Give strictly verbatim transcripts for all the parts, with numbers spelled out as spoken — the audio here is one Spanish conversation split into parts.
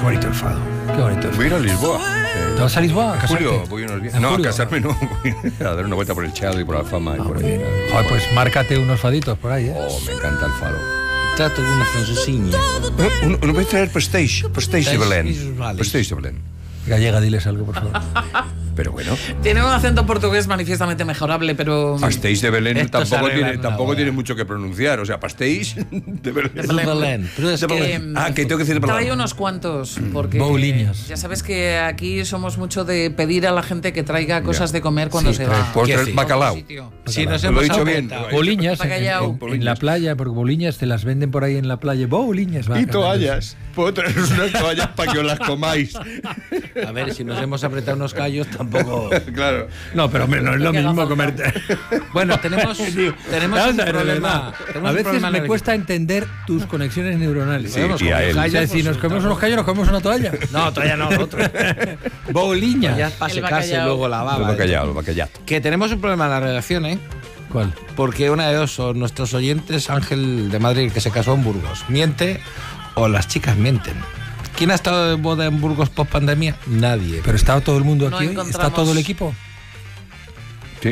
bonito el fado. Qué bonito el fado. Voy a ir a Lisboa. Eh, ¿Te vas a Lisboa a casarte? Julio, voy unos días. ¿En No, julio? a casarme no. Voy a dar una vuelta por el Chado y por Alfama. Ah, y por muy ahí. bien. Joder, pues márcate unos faditos por ahí, ¿eh? Oh, me encanta el fado. Trato de una francesinha. Uno, uno puede traer prestige. Prestige de Belén. Vale. Prestige de Belén. Gallega, diles algo, por favor. Pero bueno, Tiene un acento portugués manifiestamente mejorable, pero... pastéis de Belén Esto se tampoco, arregla tiene, en una tampoco hora. tiene mucho que pronunciar. O sea, pastéis de Belén. Es Belén. Pero es De que... Belén. Ah, que tengo que decir Trae Belén. unos cuantos, porque Bouliñas. ya sabes que aquí somos mucho de pedir a la gente que traiga cosas de comer cuando Sí, se trae- va. Puedo ¿Qué traer sí? bacalao. Si nos Lo he hemos dicho bien. aumentado. Boliñas en, Bacallao. en- en la playa, porque boliñas te las venden por ahí en la playa. Boliñas, va. Y toallas. Puedo traeros unas toallas para que os las comáis. A ver, si nos hemos apretado unos callos, tampoco... Claro. No, pero hombre, no es lo Que haga mismo falta. comerte. Bueno, tenemos, tenemos Vamos un a ver, de problema. verdad. tenemos A un veces problema en me el cuesta entender tus conexiones neuronales. Sí, Podemos y a comer él. callos, Callos, o sea, si pues, nos comemos unos callos, nos comemos una toalla. equipo. No, todavía no, otro. Boliñas. Ya para El secarse bacallao. luego la El baba. bacallao, el bacallato. Que tenemos un problema en la redacción, ¿eh? ¿Cuál? Porque una de dos son nuestros oyentes, Ángel de Madrid, que se casó en Burgos, miente o las chicas mienten. ¿Quién ha estado de boda en Burgos post pandemia? Nadie. Pero está todo el mundo No aquí hoy, está encontramos- todo el equipo. Sí.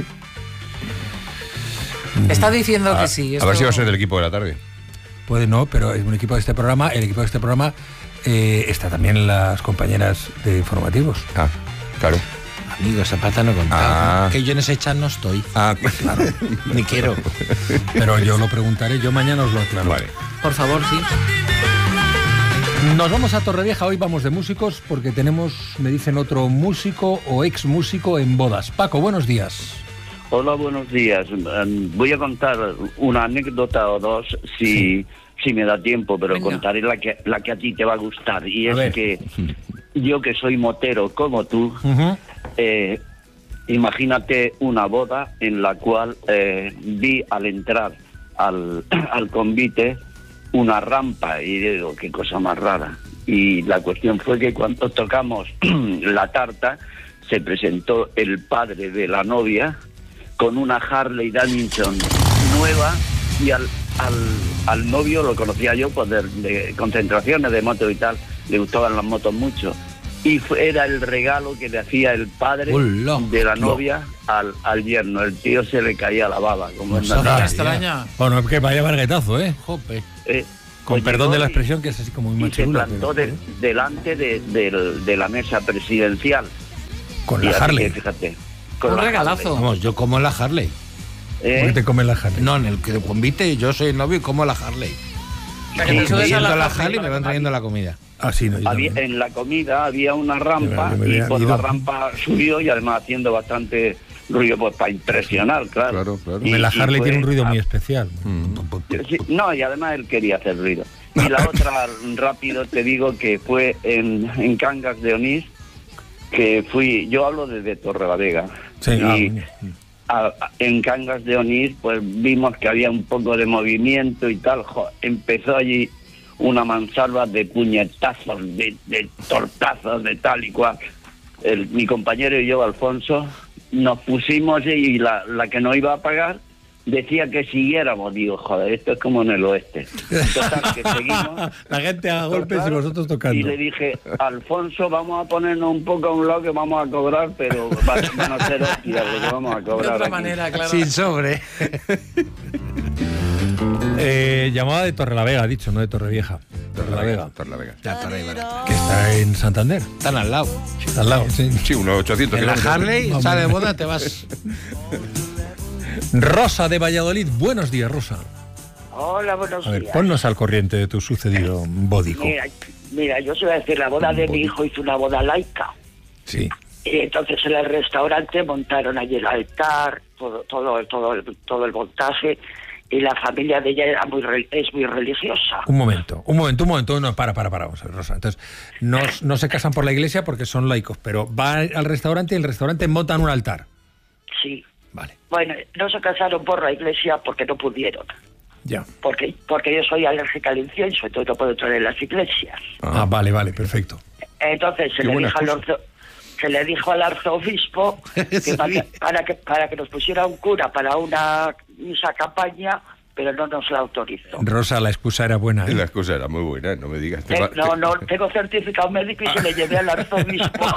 Está diciendo A, que sí. a ver esto- si va a ser del equipo de la tarde. Puede no, pero es un equipo de este programa. El equipo de este programa eh, está también las compañeras de informativos. Ah, claro. Amigo, esa pata no contaba. Ah. Que yo en ese chat no estoy. Ah, claro. Ni quiero. Pero yo lo preguntaré, yo mañana os lo aclaro. Vale. Por favor, sí. Nos vamos a Torrevieja, hoy vamos de músicos porque tenemos, me dicen, otro músico o ex músico en bodas. Paco, buenos días. Hola, buenos días. Um, voy a contar una anécdota o dos si, si me da tiempo, pero Venga. contaré la que, la que a ti te va a gustar. Y A es ver. que yo, que soy motero como tú, Uh-huh. eh, imagínate una boda en la cual eh, vi al entrar al, al convite una rampa y digo, qué cosa más rara. Y la cuestión fue que cuando tocamos la tarta se presentó el padre de la novia con una Harley Davidson nueva y al, al, al novio lo conocía yo pues de, de concentraciones de moto y tal, le gustaban las motos mucho. Y fue, era el regalo que le hacía el padre Hola. de la novia al, al yerno. El tío se le caía la baba. Como en Pues Natal. ahora- Extraña. Bueno, que vaya barguetazo, ¿eh? Jope. Eh, Con pues perdón llegó de la y- expresión, que es así como muy y se machirula. plantó pero- de- delante de, del- de la mesa presidencial. Con Y la así Harley. que, fíjate, con Un la regalazo. Vamos, yo como en la Harley. Harley, ¿eh? ¿Por qué te comen la Harley? No, en el que convite yo soy el novio y como la Harley. O sea, que te Sí, subes a Yendo la a la Harley. Harley me van trayendo la comida. Ah, sí, no, yo Había- también. en la comida había una rampa Yo me- yo me y había por ido. la rampa subió y además haciendo bastante ruido pues para impresionar, claro. Claro, claro. Y- la y Harley fue tiene un ruido a- muy especial. Sí, no, y además él quería hacer ruido. Y la otra, rápido te digo que fue en, en Cangas de Onís, que fui, yo hablo desde Torrelavega. Sí, y ah, bueno. a- a- en Cangas de Onís, pues vimos que había un poco de movimiento y tal. Jo, empezó allí una mansalva de puñetazos, de, de tortazos, de tal y cual. El- mi compañero y yo, Alfonso, nos pusimos y la, la que nos iba a pagar decía que siguiéramos. Digo, joder, esto es como en el oeste. Total, que seguimos. La gente a golpes y Claro, vosotros tocando. Y le dije, Alfonso, vamos a ponernos un poco a un lado que vamos a cobrar, pero va- van a ser hostias lo que vamos a De cobrar. otra aquí. manera, claro. Sin sobre. Eh, llamada de Torrelavega, ha dicho, no de Torrevieja. Torrelavega, Torrelavega. Ya está ahí, barata. que está en Santander, Están al lado. al lado. Sí. Sí, unos ochocientos En la kilómetros. Harley, Vamos. sale de boda, te vas. Rosa de Valladolid, buenos días, Rosa. Hola, buenos A ver, días. ponnos al corriente de tu sucedido bódico. Mira, mira, yo os voy a decir, la boda de mi hijo hizo una boda laica. Sí. Y entonces en el restaurante montaron allí el altar, todo, todo, todo, el, todo el montaje, y la familia de ella era muy, re- es muy religiosa. Un momento, un momento, un momento. No, para, para, para, vamos a ver, Rosa. Entonces, no, no se casan por la iglesia porque son laicos, pero va al restaurante y en el restaurante montan un altar. Sí. Vale, Bueno, no se casaron por la iglesia porque no pudieron. ya. Porque, porque yo soy alérgica al incienso, entonces no puedo entrar en las iglesias. Ah, vale, vale, perfecto. Entonces se Qué le, buena dijo al cosa. orzo- se le dijo al arzobispo que Sí. para, que, para, que, para que nos pusiera un cura para una misa campaña, pero no nos la autorizó. Rosa, la excusa era buena. ¿eh? La excusa era muy buena, no me digas. Eh, no, no, tengo certificado médico y se le llevé al arzobispo.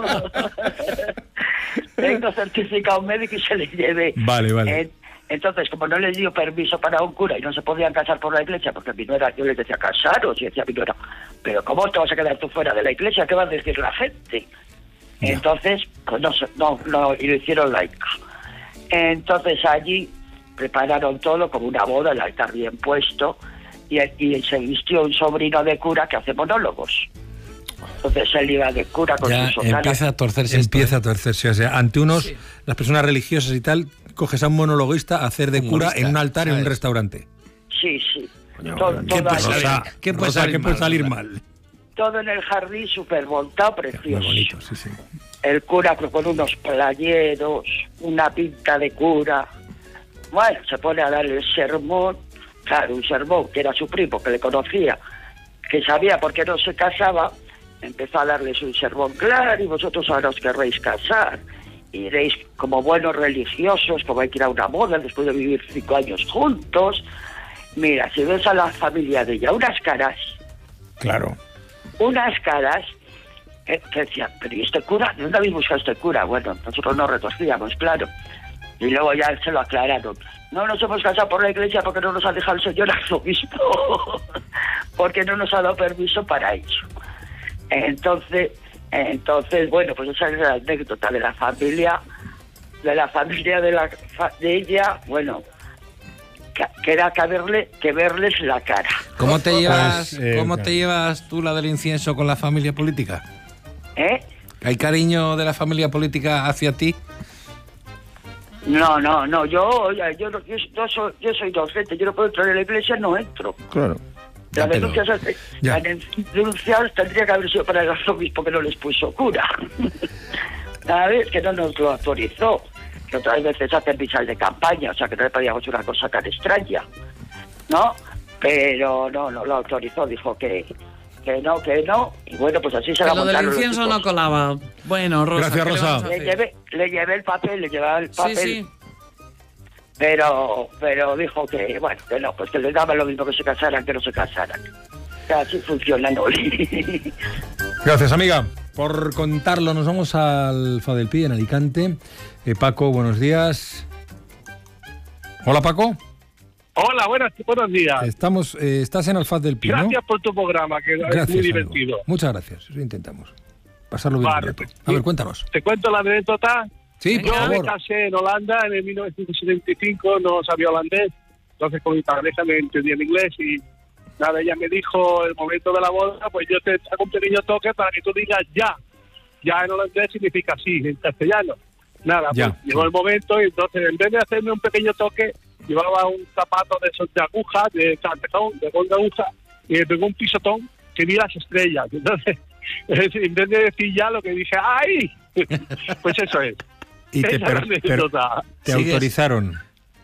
Tengo certificado médico y se le llevé. Vale, vale. Eh, entonces, como no le dio permiso para un cura y no se podían casar por la iglesia, porque mi nuera, yo les decía, casaros, y decía mi nuera, pero ¿cómo te vas a quedar tú fuera de la iglesia? ¿Qué va a decir la gente? Ya. Entonces, pues no, no, no, y lo hicieron laica. Entonces allí prepararon todo como una boda, el altar bien puesto, y, y se vistió un sobrino de cura que hace monólogos. Entonces él iba de cura con ya su sotana. empieza a torcerse. Empieza esto, a torcerse. O sea, ante unos, Sí. las personas religiosas y tal, coges a un monologuista a hacer de cura Humorista, en un altar en un ¿sabes? restaurante. Sí, sí. Coño, todo, ¿qué todo, puede ahí. salir? Rosa, ¿qué puede Rosa, salir ¿qué puede mal, salir Rosa? mal? todo en el jardín súper montado, Muy precioso. bonito, sí, sí. El cura con unos playeros, una pinta de cura. Bueno, se pone a darle el sermón, claro, un sermón que era su primo, que le conocía, que sabía por qué no se casaba, empezó a darles un sermón, claro, y vosotros ahora os querréis casar, iréis como buenos religiosos, como hay que ir a una boda después de vivir cinco años juntos. Mira, si ves a la familia de ella, unas caras, Claro. unas caras, que, que decían, pero ¿y este cura? ¿De dónde habéis buscado este cura? Bueno, nosotros nos retorcíamos, claro. Y luego ya se lo aclararon. No nos hemos casado por la iglesia porque no nos ha dejado el señor arzobispo, porque no nos ha dado permiso para eso. Entonces, entonces bueno, pues esa es la anécdota de la familia, de la familia de la de ella, bueno, que, que era que verle, que verles la cara. ¿Cómo te llevas, Pues, eh, ¿cómo claro. te llevas tú, la del incienso, con la familia política? ¿Eh? ¿Hay cariño de la familia política hacia ti? No, no, no, yo, yo, yo, yo, yo soy, yo soy docente, yo no puedo entrar en la iglesia, no entro. Claro. La Ya, pero- denuncia, Ya. la denuncia tendría que haber sido para el arzobispo que no les puso cura. ¿Sabes? Que no nos lo autorizó. Que otras veces hacen misas de campaña, o sea que no le podíamos una cosa tan extraña, ¿no? Pero no, no lo autorizó, dijo que, que no, que no. Y bueno, pues así se Que la lo del montaron los incienso chicos. no colaba. Bueno, Rosa. Gracias, ¿qué le Rosa. vamos a Le hacer? llevé, le llevé el papel, le llevaba el papel. Sí, sí. Pero, pero dijo que, bueno, que no, pues que les daba lo mismo que se casaran, que no se casaran. O sea, así funciona, ¿no? Gracias, amiga, por contarlo. Nos vamos al Fadelpi en Alicante. Eh, Paco, buenos días. Hola, Paco. Hola, buenas, buenos días. Estamos, eh, estás en Alfaz del Pi, ¿no? Gracias por tu programa, que es Gracias, muy amigo. divertido. Muchas gracias. Eso intentamos. Pasarlo bien. Vale, un rato. pues, A ver, sí. cuéntanos. Te cuento la anécdota. Sí, por Yo me favor. casé en Holanda en el mil novecientos setenta y cinco, no sabía holandés, entonces con mi pareja me entendía en inglés y nada, ella me dijo el momento de la boda, pues yo te hago un pequeño toque para que tú digas ya. Ya en holandés significa sí, en castellano. Nada, Ya. pues llegó el momento y entonces en vez de hacerme un pequeño toque, llevaba un zapato de esos de aguja, de cartón, de gol de aguja, y me pegó un pisotón que vi las estrellas. Entonces, en vez de decir ya, lo que dije, ¡ay! Pues eso es. Y te, Esa per- es la per- anécdota. te Sigues. autorizaron.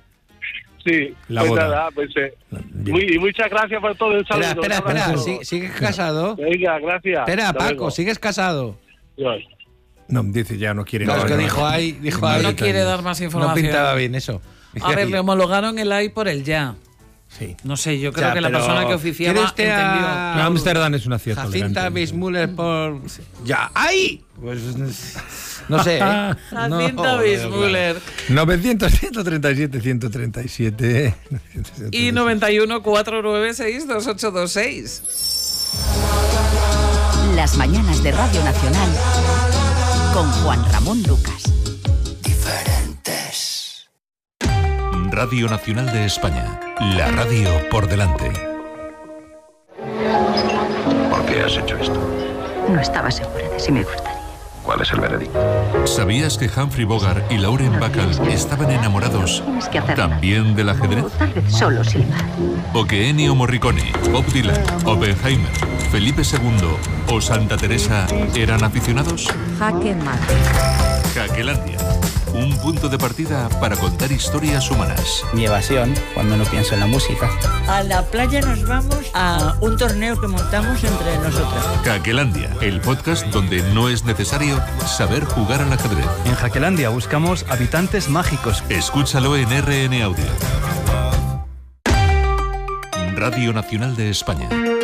Sí, La pues boda. nada, pues eh, Bien. muy, y muchas gracias por todo el saludo. Espera, espera, Un espera. abrazo. ¿sí- ¿Sigues casado? Venga, gracias. Espera, Hasta Paco, luego. ¿sigues casado? Dios. No, dice ya, no quiere. No, es que no, dijo no. ahí, dijo No ahí. No quiere dar más No información. pintaba bien eso. A ver, le homologaron el ay por el ya. Sí. No sé, yo creo Ya, que la pero persona que ¿quiere oficiaba usted entendió. a- Ámsterdam es una ciudad Jacinta tolerante. Bismuller por... Ya, ¡ay! Pues no sé, ¿eh? Jacinta No, veo Bismuller. novecientos, ciento treinta y siete, ciento treinta y siete. Y noventa y uno, cuatrocientos noventa y seis, dos ocho dos seis. Las mañanas de Radio Nacional con Juan Ramón Lucas. Radio Nacional de España. La radio por delante. ¿Por qué has hecho esto? No estaba segura de si me gustaría. ¿Cuál es el veredicto? ¿Sabías que Humphrey Bogart y Lauren Bacall estaban enamorados Tienes que hacerlo. también del ajedrez? O tal vez solo silbar. ¿O que Ennio Morricone, Bob Dylan, Oppenheimer, Felipe segundo o Santa Teresa eran aficionados? Jaque mate. Caquelandia. Un punto de partida para contar historias humanas. Mi evasión cuando no pienso en la música. A la playa nos vamos a un torneo que montamos entre nosotras. Caquelandia, el podcast donde no es necesario saber jugar al ajedrez. En Jaquelandia buscamos habitantes mágicos. Escúchalo en R N Audio. Radio Nacional de España.